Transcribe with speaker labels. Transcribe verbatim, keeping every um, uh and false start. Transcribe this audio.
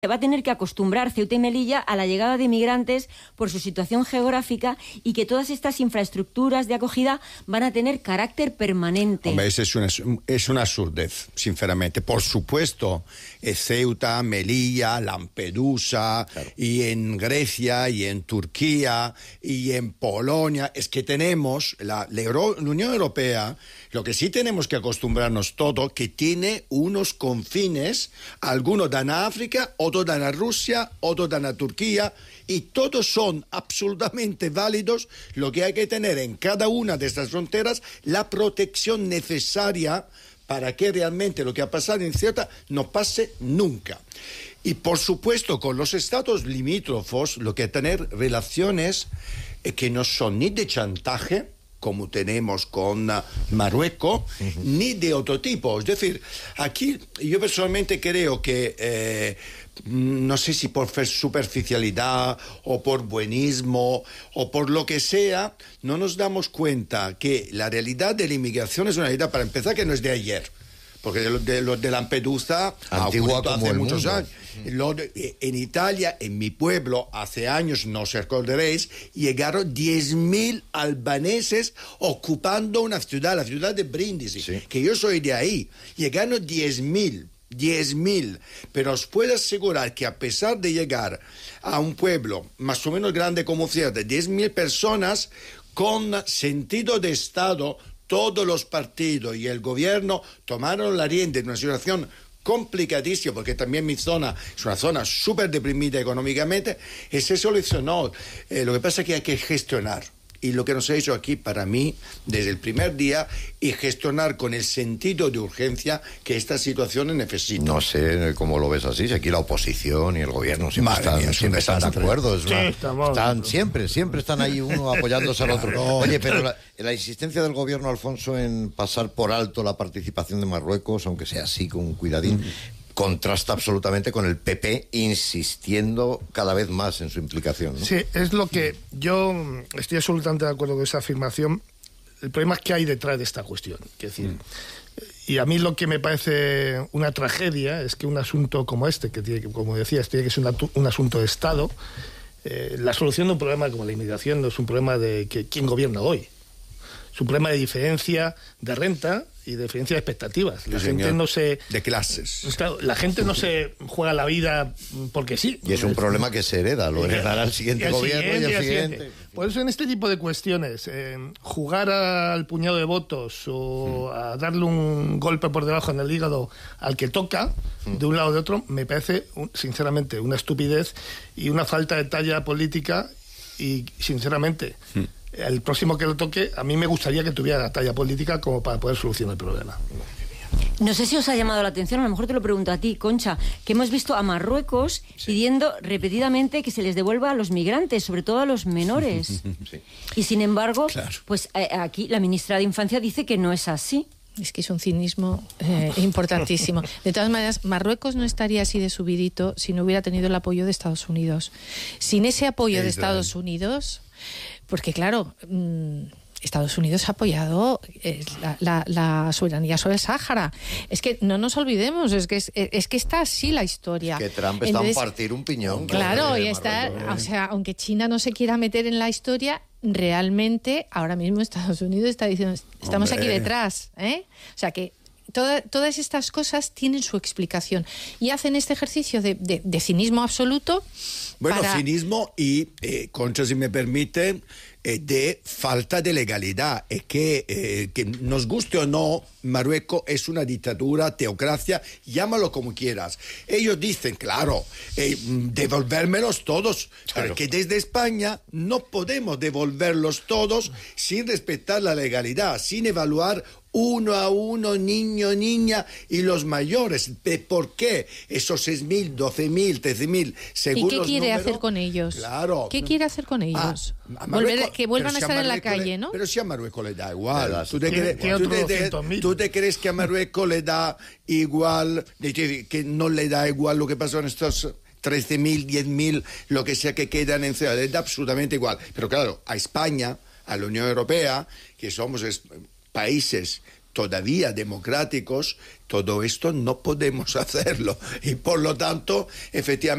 Speaker 1: va a tener que acostumbrar Ceuta y Melilla a la llegada de migrantes por su situación geográfica y que todas estas infraestructuras de acogida van a tener carácter permanente.
Speaker 2: Hombre, eso es una, es una absurdez, sinceramente. Por supuesto, eh, Ceuta, Melilla, Lampedusa, claro. Y en Grecia, y en Turquía, y en Polonia. Es que tenemos, la, la, Euro, la Unión Europea, lo que sí tenemos que acostumbrarnos todo, que tiene unos confines, algunos dan a África, otros dan a Rusia, otros dan a Turquía, y todos son absolutamente válidos. Lo que hay que tener en cada una de estas fronteras, la protección necesaria para que realmente lo que ha pasado en Ceuta no pase nunca. Y por supuesto, con los estados limítrofos, lo que hay que tener relaciones eh, que no son ni de chantaje, como tenemos con uh, Marruecos, uh-huh. ni de otro tipo. Es decir, aquí yo personalmente creo que, eh, no sé si por superficialidad o por buenismo o por lo que sea, no nos damos cuenta que la realidad de la inmigración es una realidad, para empezar, que no es de ayer. Porque los de, de, de Lampedusa
Speaker 3: Antigua como
Speaker 2: hace
Speaker 3: el
Speaker 2: muchos
Speaker 3: mundo.
Speaker 2: años. Lo de, en Italia, en mi pueblo, hace años, no os acordaréis, llegaron diez mil albaneses ocupando una ciudad, la ciudad de Brindisi, sí. que yo soy de ahí. Llegaron diez mil. diez mil, pero os puedo asegurar que a pesar de llegar a un pueblo más o menos grande como Ceuta, diez mil personas con sentido de Estado, todos los partidos y el gobierno tomaron la rienda en una situación complicadísima, porque también mi zona es una zona súper deprimida económicamente, y se solucionó. Eh, lo que pasa es que hay que gestionar. Y lo que nos ha hecho aquí, para mí, desde el primer día, y gestionar con el sentido de urgencia que esta situación necesita.
Speaker 3: No sé cómo lo ves así, si aquí la oposición y el gobierno siempre
Speaker 2: Madre
Speaker 3: están,
Speaker 2: mía,
Speaker 3: siempre están de acuerdo. Es una,
Speaker 4: sí, estamos...
Speaker 3: están siempre, siempre están ahí uno apoyándose al otro. Oye, pero la, la insistencia del gobierno, Alfonso, en pasar por alto la participación de Marruecos, aunque sea así, con un cuidadín... Mm. contrasta absolutamente con el P P insistiendo cada vez más en su implicación, ¿no?
Speaker 4: Sí, es lo que yo estoy absolutamente de acuerdo con esa afirmación. El problema es que hay detrás de esta cuestión. Es decir, mm. y a mí lo que me parece una tragedia es que un asunto como este, que tiene, como decías, tiene que ser una, un asunto de Estado, eh, la solución de un problema como la inmigración no es un problema de que quién gobierna hoy. Es un problema de diferencia de renta y de diferencia de expectativas. La
Speaker 2: sí,
Speaker 4: gente
Speaker 2: señor.
Speaker 4: no se...
Speaker 2: De clases.
Speaker 4: La gente no se juega la vida porque sí.
Speaker 3: Y es un problema que se hereda, lo heredará el siguiente
Speaker 4: el
Speaker 3: gobierno
Speaker 4: siguiente,
Speaker 3: y el
Speaker 4: el
Speaker 3: siguiente.
Speaker 4: siguiente. Por eso en este tipo de cuestiones, eh, jugar al puñado de votos o mm. a darle un golpe por debajo en el hígado al que toca, mm. de un lado o de otro, me parece, sinceramente, una estupidez y una falta de talla política y, sinceramente... Mm. El próximo que lo toque, a mí me gustaría que tuviera la talla política como para poder solucionar el problema.
Speaker 1: No sé si os ha llamado la atención, a lo mejor te lo pregunto a ti, Concha, que hemos visto a Marruecos sí. pidiendo repetidamente que se les devuelva a los migrantes, sobre todo a los menores. Sí. Y sin embargo, claro. pues eh, aquí la ministra de Infancia dice que no es así.
Speaker 5: Es que es un cinismo eh, importantísimo. De todas maneras, Marruecos no estaría así de subidito si no hubiera tenido el apoyo de Estados Unidos. Sin ese apoyo Israel. de Estados Unidos... Porque, claro, Estados Unidos ha apoyado eh, la, la, la soberanía sobre el Sáhara. Es que no nos olvidemos, es que, es, es que está así la historia.
Speaker 3: Que Trump está a partir un piñón.
Speaker 5: Claro, y está, o sea, aunque China no se quiera meter en la historia, realmente ahora mismo Estados Unidos está diciendo, estamos Hombre. aquí detrás, ¿eh? O sea que Toda, todas estas cosas tienen su explicación y hacen este ejercicio de, de, de cinismo absoluto.
Speaker 2: Bueno,
Speaker 5: para...
Speaker 2: cinismo y, eh, Concha, si me permite, eh, de falta de legalidad. Es que, eh, que nos guste o no, Marruecos es una dictadura, teocracia, llámalo como quieras. Ellos dicen, claro, eh, devolvérmelos todos, claro. pero que desde España no podemos devolverlos todos sin respetar la legalidad, sin evaluar uno a uno, niño, niña y los mayores. ¿Por qué? Esos seis mil, doce mil, trece mil seguros.
Speaker 5: ¿Y qué quiere
Speaker 2: número?
Speaker 5: hacer con ellos?
Speaker 2: Claro.
Speaker 5: ¿Qué quiere hacer con ellos?
Speaker 2: Ah, Marruecos,
Speaker 5: que vuelvan a estar
Speaker 2: si a
Speaker 5: en la calle,
Speaker 2: le,
Speaker 5: ¿no?
Speaker 2: Pero si a Marruecos le da igual. ¿Tú te,
Speaker 4: ¿Tiene,
Speaker 2: crees,
Speaker 4: tiene
Speaker 2: tú, te, te, ¿Tú te crees que a Marruecos le da igual, que no le da igual lo que pasó en estos trece mil, diez mil, lo que sea que quedan en ciudad? Le da absolutamente igual. Pero claro, a España, a la Unión Europea, que somos países todavía democráticos, todo esto no podemos hacerlo. Y por lo tanto, efectivamente,